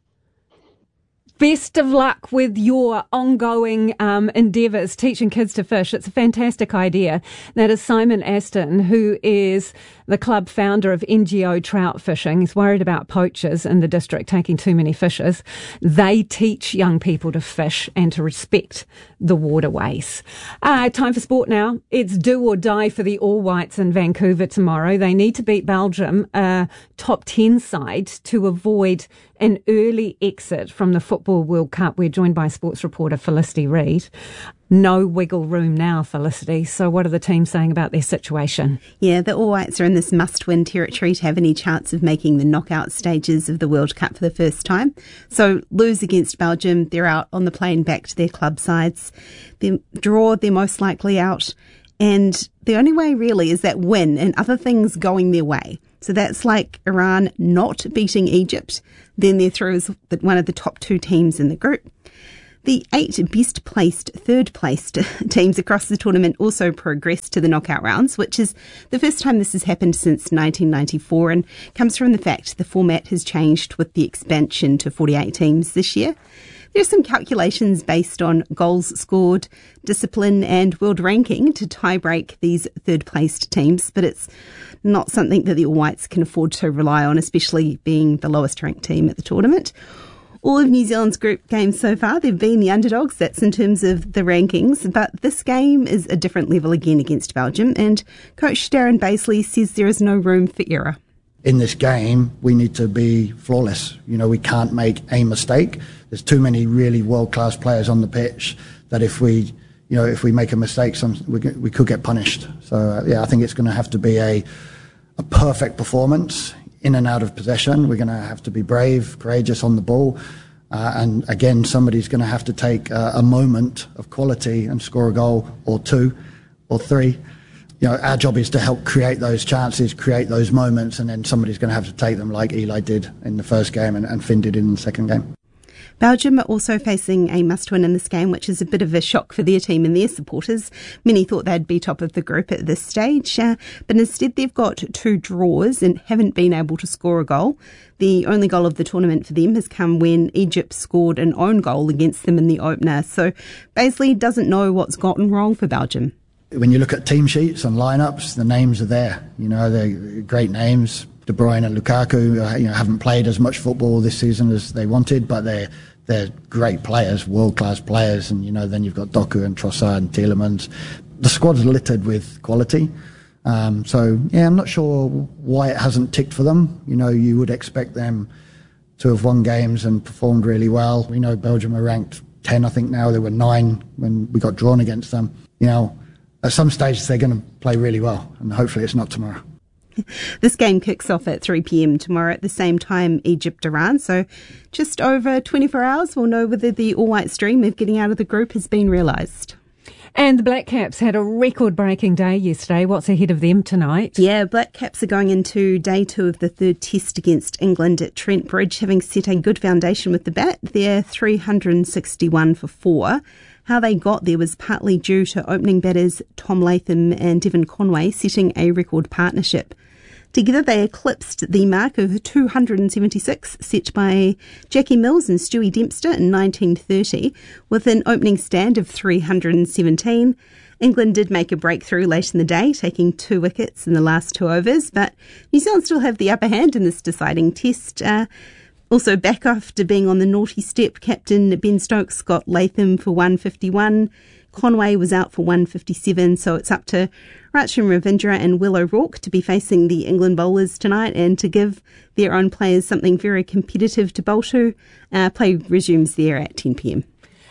Best of luck with your ongoing um, endeavours teaching kids to fish. It's a fantastic idea. That is Simon Aston, who is the club founder of N G O Trout Fishing. He's worried about poachers in the district taking too many fishes. They teach young people to fish and to respect the waterways. Uh, time for sport now. It's do or die for the All Whites in Vancouver tomorrow. They need to beat Belgium, a top ten side, to avoid an early exit from the Football World Cup. We're joined by sports reporter Felicity Reid. No wiggle room now, Felicity. So what are the teams saying about their situation? Yeah, the All Whites are in this must-win territory to have any chance of making the knockout stages of the World Cup for the first time. So lose against Belgium, they're out on the plane back to their club sides. They draw, they're most likely out. And the only way really is that win and other things going their way. So that's like Iran not beating Egypt. Then they're through as one of the top two teams in the group. The eight best placed, third placed teams across the tournament also progressed to the knockout rounds, which is the first time this has happened since nineteen ninety-four and comes from the fact the format has changed with the expansion to forty-eight teams this year. There's some calculations based on goals scored, discipline and world ranking to tie-break these third-placed teams, but it's not something that the All Whites can afford to rely on, especially being the lowest-ranked team at the tournament. All of New Zealand's group games so far, they've been the underdogs, that's in terms of the rankings, but this game is a different level again against Belgium, and coach Darren Bazley says there is no room for error. In this game, we need to be flawless. You know, we can't make a mistake. There's too many really world-class players on the pitch that if we, you know, if we make a mistake, some we, we could get punished. So, uh, yeah, I think it's going to have to be a, a perfect performance in and out of possession. We're going to have to be brave, courageous on the ball. Uh, and again, somebody's going to have to take uh, a moment of quality and score a goal or two or three. You know, our job is to help create those chances, create those moments, and then somebody's going to have to take them like Eli did in the first game and, and Finn did in the second game. Belgium are also facing a must-win in this game, which is a bit of a shock for their team and their supporters. Many thought they'd be top of the group at this stage, uh, but instead they've got two draws and haven't been able to score a goal. The only goal of the tournament for them has come when Egypt scored an own goal against them in the opener. So Bazley doesn't know what's gotten wrong for Belgium. When you look at team sheets and lineups, the names are there. You know, they're great names. De Bruyne and Lukaku, uh, you know, haven't played as much football this season as they wanted, but they're they're great players, world-class players. And, you know, then you've got Doku and Trossard and Tielemans. The squad's littered with quality. Um, so, yeah, I'm not sure why it hasn't ticked for them. You know, you would expect them to have won games and performed really well. We know Belgium are ranked ten, I think now. They were nine when we got drawn against them. You know, at some stage they're going to play really well, and hopefully it's not tomorrow. This game kicks off at three p.m. tomorrow at the same time Egypt-Iran. So just over twenty-four hours we'll know whether the All Whites dream of getting out of the group has been realised. And the Black Caps had a record-breaking day yesterday. What's ahead of them tonight? Yeah, Black Caps are going into day two of the third test against England at Trent Bridge, having set a good foundation with the bat. They're three hundred sixty-one for four. How they got there was partly due to opening batters Tom Latham and Devon Conway setting a record partnership. Together they eclipsed the mark of two hundred seventy-six set by Jackie Mills and Stewie Dempster in nineteen thirty, with an opening stand of three hundred seventeen. England did make a breakthrough late in the day, taking two wickets in the last two overs, but New Zealand still have the upper hand in this deciding test. Uh, also back after being on the naughty step, captain Ben Stokes got Latham for one fifty-one. Conway was out for one fifty-seven, so it's up to Rachin Ravindra and Will O'Rourke to be facing the England bowlers tonight and to give their own players something very competitive to bowl to. Uh, play resumes there at ten p.m.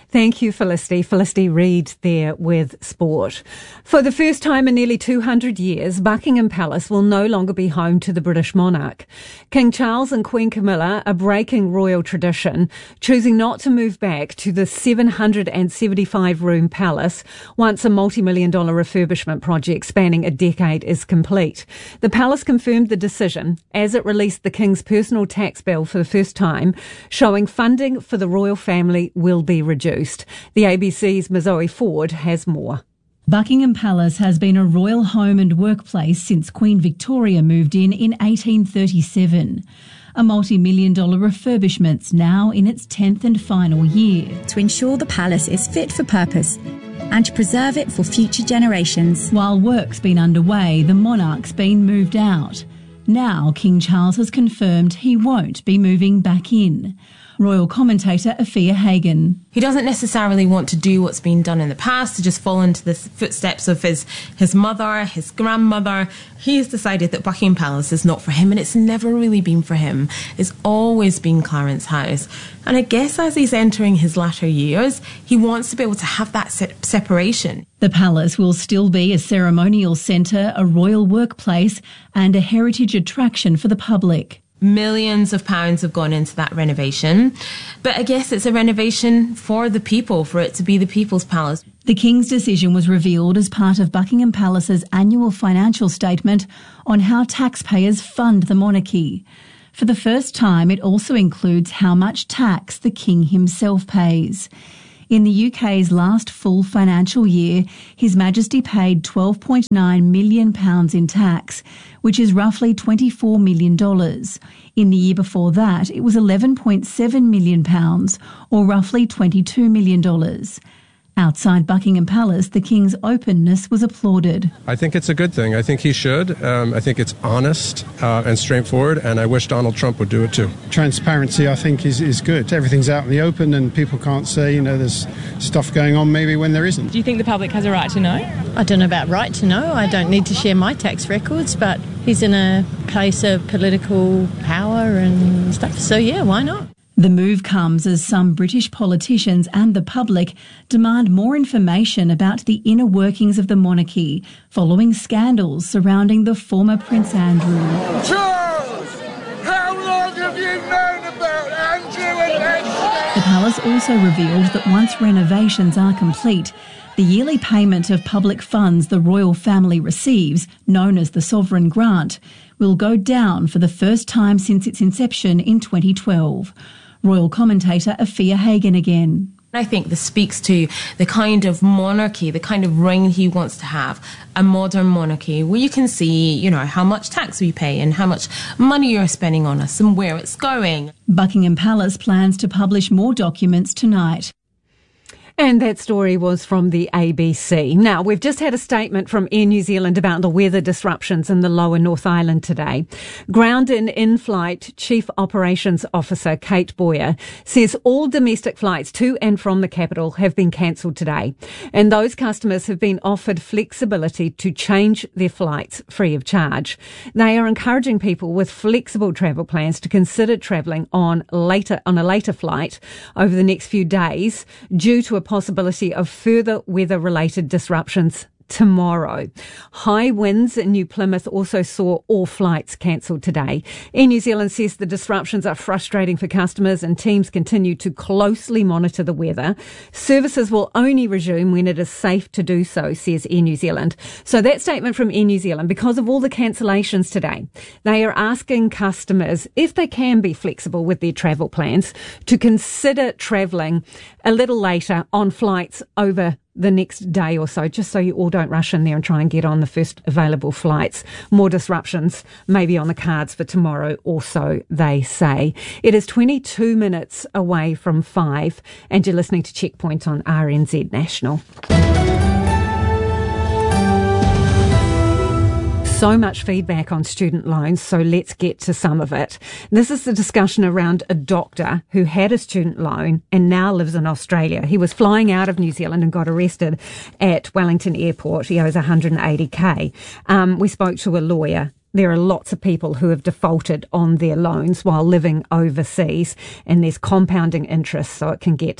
Thank you, Felicity. Felicity Reid there with sport. For the first time in nearly two hundred years, Buckingham Palace will no longer be home to the British monarch. King Charles and Queen Camilla are breaking royal tradition, choosing not to move back to the seven hundred seventy-five room palace once a multi-million dollar refurbishment project spanning a decade is complete. The palace confirmed the decision as it released the King's personal tax bill for the first time, showing funding for the royal family will be reduced. The A B C's Mazoe Ford has more. Buckingham Palace has been a royal home and workplace since Queen Victoria moved in in eighteen thirty-seven. A multi-million dollar refurbishment's now in its tenth and final year. To ensure the palace is fit for purpose and to preserve it for future generations. While work's been underway, the monarch's been moved out. Now King Charles has confirmed he won't be moving back in. Royal commentator Afia Hagen. He doesn't necessarily want to do what's been done in the past, to just fall into the footsteps of his, his mother, his grandmother. He's decided that Buckingham Palace is not for him, and it's never really been for him. It's always been Clarence House. And I guess as he's entering his latter years, he wants to be able to have that se- separation. The palace will still be a ceremonial centre, a royal workplace, and a heritage attraction for the public. Millions of pounds have gone into that renovation. But I guess it's a renovation for the people, for it to be the people's palace. The King's decision was revealed as part of Buckingham Palace's annual financial statement on how taxpayers fund the monarchy. For the first time, it also includes how much tax the King himself pays. In the U K's last full financial year, His Majesty paid twelve point nine million pounds in tax, which is roughly twenty-four million dollars. In the year before that, it was eleven point seven million pounds, or roughly twenty-two million dollars. Outside Buckingham Palace, the King's openness was applauded. I think it's a good thing. I think he should. Um, I think it's honest uh, and straightforward, and I wish Donald Trump would do it too. Transparency, I think, is, is good. Everything's out in the open and people can't say, you know, there's stuff going on maybe when there isn't. Do you think the public has a right to know? I don't know about right to know. I don't need to share my tax records, but he's in a place of political power and stuff, so yeah, why not? The move comes as some British politicians and the public demand more information about the inner workings of the monarchy following scandals surrounding the former Prince Andrew. Charles, how long have you known about Andrew and Ashley? The palace also revealed that once renovations are complete, the yearly payment of public funds the royal family receives, known as the Sovereign Grant, will go down for the first time since its inception in twenty twelve. Royal commentator Afia Hagen again. I think this speaks to the kind of monarchy, the kind of reign he wants to have, a modern monarchy where you can see, you know, how much tax we pay and how much money you're spending on us and where it's going. Buckingham Palace plans to publish more documents tonight. And that story was from the A B C. Now, we've just had a statement from Air New Zealand about the weather disruptions in the lower North Island today. Ground and in-flight Chief Operations Officer Kate Boyer says all domestic flights to and from the capital have been cancelled today. And those customers have been offered flexibility to change their flights free of charge. They are encouraging people with flexible travel plans to consider travelling on later on a later flight over the next few days due to a possibility of further weather-related disruptions tomorrow. High winds in New Plymouth also saw all flights cancelled today. Air New Zealand says the disruptions are frustrating for customers and teams continue to closely monitor the weather. Services will only resume when it is safe to do so, says Air New Zealand. So that statement from Air New Zealand, because of all the cancellations today, they are asking customers, if they can be flexible with their travel plans, to consider travelling a little later on flights over the next day or so, just so you all don't rush in there and try and get on the first available flights. More disruptions may be on the cards for tomorrow, or so they say. It is twenty-two minutes away from five, and you're listening to Checkpoint on R N Z National. So much feedback on student loans, so let's get to some of it. This is the discussion around a doctor who had a student loan and now lives in Australia. He was flying out of New Zealand and got arrested at Wellington Airport. He owes one hundred eighty thousand dollars. Um, we spoke to a lawyer. There are lots of people who have defaulted on their loans while living overseas, and there's compounding interest, so it can get pretty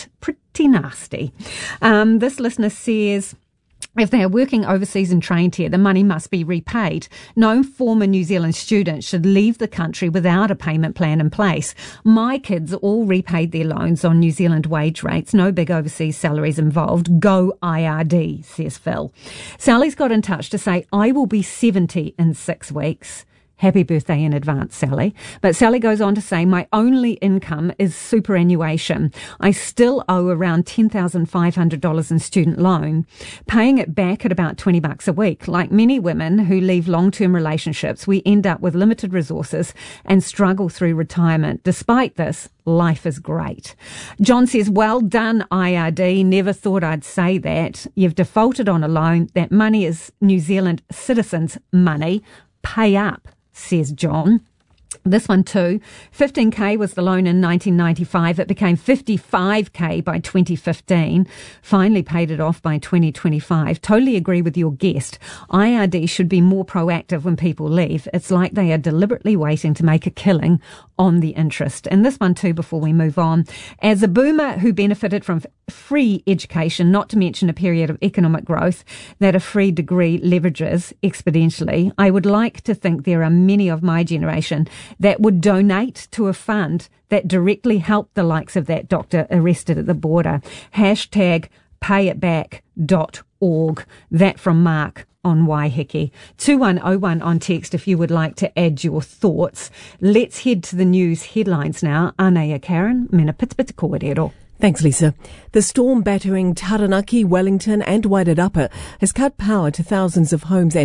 pretty nasty. Um, this listener says, if they are working overseas and trained here, the money must be repaid. No former New Zealand student should leave the country without a payment plan in place. My kids all repaid their loans on New Zealand wage rates. No big overseas salaries involved. Go I R D, says Phil. Sally's got in touch to say, I will be seventy in six weeks. Happy birthday in advance, Sally. But Sally goes on to say, my only income is superannuation. I still owe around ten thousand five hundred dollars in student loan, paying it back at about twenty bucks a week. Like many women who leave long-term relationships, we end up with limited resources and struggle through retirement. Despite this, life is great. John says, well done, I R D. Never thought I'd say that. You've defaulted on a loan. That money is New Zealand citizens' money. Pay up, says John. This one too. fifteen K was the loan in nineteen ninety-five. It became fifty-five K by twenty fifteen. Finally paid it off by twenty twenty-five. Totally agree with your guest. I R D should be more proactive when people leave. It's like they are deliberately waiting to make a killing on the interest. And this one too, before we move on. As a boomer who benefited from free education, not to mention a period of economic growth that a free degree leverages exponentially, I would like to think there are many of my generation that would donate to a fund that directly helped the likes of that doctor arrested at the border. Hashtag payitback dot org. That from Mark on Waiheke. two one oh one on text if you would like to add your thoughts. Let's head to the news headlines now. Anea Karen, mena pitipiti kōrero. Thanks, Lisa. The storm battering Taranaki, Wellington and Wairarapa has cut power to thousands of homes and